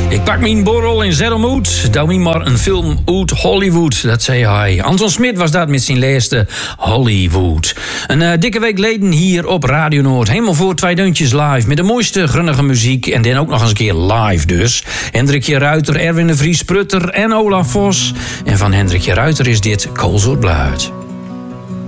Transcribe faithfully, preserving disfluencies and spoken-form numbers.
Ik pak mijn borrel in Zermelmoed. Doe me maar een film uit Hollywood. Dat zei hij. Anton Smit was dat met zijn laatste Hollywood. Een uh, dikke week geleden hier op Radio Noord. Helemaal voor twee deuntjes live. Met de mooiste grunnige muziek. En dan ook nog eens een keer live dus. Hendrikje Ruiter, Erwin de Vries Prutter en Olaf Vos. En van Hendrikje Ruiter is dit Koolzoot Bluit.